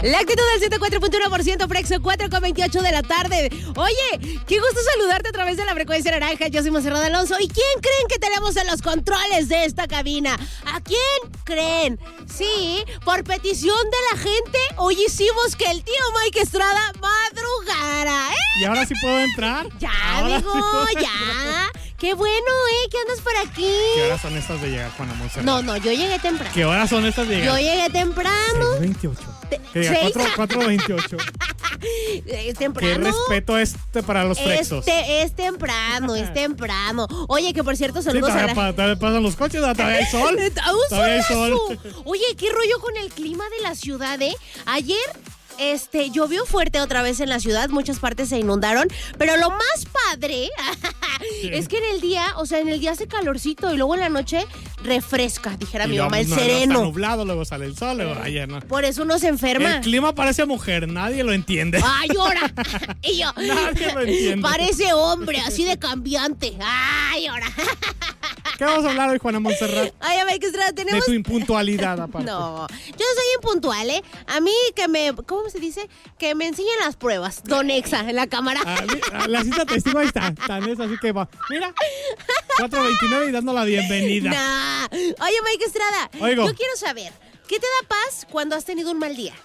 La actitud del 104.1%, Frexo, 4:28 de la tarde. Oye, qué gusto saludarte a través de la frecuencia naranja. Yo soy Monserrat Alonso. ¿Y quién creen que tenemos en los controles de esta cabina? ¿A quién creen? Sí, por petición de la gente, hoy hicimos que el tío Mike Estrada madrugara, ¿eh? ¿Y ahora sí puedo entrar? Ya, Ahora amigo, sí ya. Qué bueno, ¿qué andas por aquí? ¿Qué horas son estas de llegar, Juana Monserrat? No, yo llegué temprano. ¿Qué horas son estas de llegar? Yo llegué temprano. 6:28. Que diga 4:28. Es temprano. Qué respeto para los frexos. Es temprano. Oye, que por cierto, saludos a la... Todavía pasan los coches, todavía hay sol. Todavía hay sol. Oye, qué rollo con el clima de la ciudad, ¿eh? Ayer... llovió fuerte otra vez en la ciudad, muchas partes se inundaron, pero lo más padre es que en el día hace calorcito y luego en la noche refresca, dijera mi mamá, el sereno. Está nublado, luego sale el sol, luego ayer no. Por eso uno se enferma. El clima parece mujer, nadie lo entiende. ¡Ay, ahora! Y yo, nadie lo entiende. Parece hombre, así de cambiante. ¡Ay, ahora! ¿Qué vamos a hablar hoy, Juana Monserrat? Ay, Mike Estrada, tenemos... De tu impuntualidad, aparte. No, yo soy impuntual, ¿eh? A mí ¿cómo se dice? Que me enseñen las pruebas. Don Exa, en la cámara. La cita testigo ahí está. También es así que va. Mira, 4:29 y dando la bienvenida. Nah. Oye, Mike Estrada, Oigo. yo quiero saber, ¿qué te da paz cuando has tenido un mal día?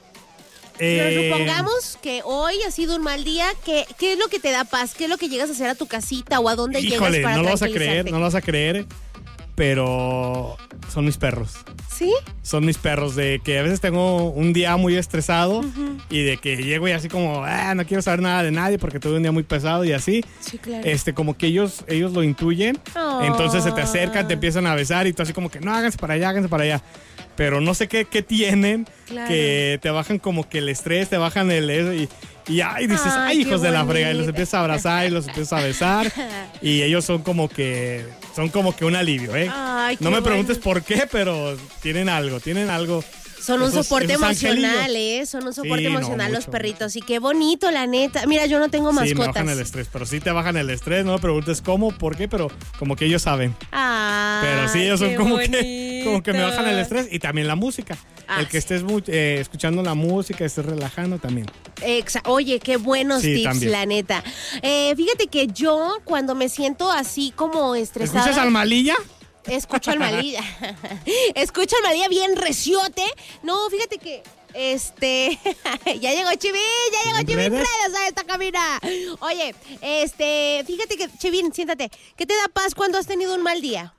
Pero supongamos que hoy ha sido un mal día, ¿qué es lo que te da paz? ¿Qué es lo que llegas a hacer a tu casita o a dónde llegas para no lo tranquilizarte? no lo vas a creer, pero son mis perros. ¿Sí? Son mis perros, de que a veces tengo un día muy estresado y de que llego y así como, no quiero saber nada de nadie porque tuve un día muy pesado y así. Sí, claro. Como que ellos lo intuyen, entonces se te acercan, te empiezan a besar y tú así como que, no, háganse para allá. Pero no sé qué tienen, claro, que te bajan como que el estrés, te bajan y dices, ay, hijos de la frega, y los empiezas a abrazar y los empiezas a besar y ellos son como que un alivio, ¿eh? Ay, no me preguntes por qué, pero tienen algo. Son un soporte emocional, ¿eh? Son un soporte emocional los perritos. Y qué bonito, la neta. Mira, yo no tengo mascotas. Sí, me bajan el estrés, pero sí te bajan el estrés. No me preguntes cómo, por qué, pero como que ellos saben. Pero sí, ellos son como que me bajan el estrés. Y también la música. El que estés escuchando la música, estés relajando también. Oye, qué buenos tips, también, la neta. Fíjate que yo, cuando me siento así como estresada... ¿Escuchas al Malilla? Escucho al Malilla. Escucho al Malilla bien reciote. No, fíjate que... ya llegó Chivín Redes a esta cabina. Oye, fíjate que, Chivín, siéntate. ¿Qué te da paz cuando has tenido un mal día?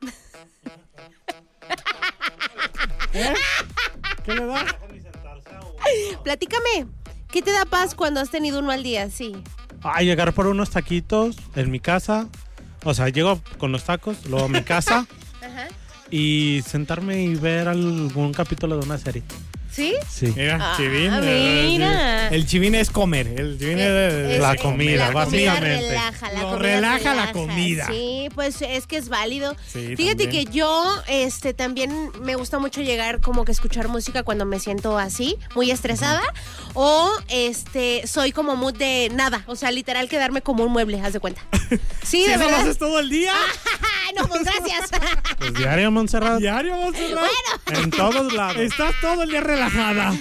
¿Qué le da? Platícame. ¿Qué te da paz cuando has tenido un mal día? Sí. Llegar por unos taquitos en mi casa. O sea, llego con los tacos, luego a mi casa. Ajá. Y sentarme y ver algún capítulo de una serie. ¿Sí? Sí. Mira, Chivín. Mira. El Chivín es comer. El Chivín es la comida, básicamente. Relaja la comida. Sí, pues es que es válido. Sí, fíjate también. que yo también me gusta mucho llegar como que escuchar música cuando me siento así, muy estresada. O soy como mood de nada. O sea, literal quedarme como un mueble, haz de cuenta. Sí, de ¿Eso lo verdad. haces todo el día? No, pues gracias. Pues diario, Monserrat. Bueno. En todos lados. Estás todo el día relajada.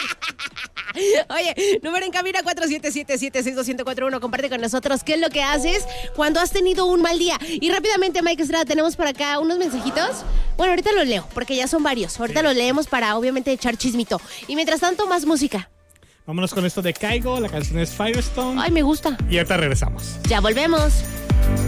Oye, número en cabina 477-762-1041. Comparte con nosotros qué es lo que haces cuando has tenido un mal día. Y rápidamente, Mike Estrada, tenemos por acá unos mensajitos. Bueno, ahorita los leo, porque ya son varios. Ahorita los leemos para, obviamente, echar chismito. Y mientras tanto, más música. Vámonos con esto de Caigo. La canción es Firestone. Ay, me gusta. Y ahorita regresamos. Ya volvemos.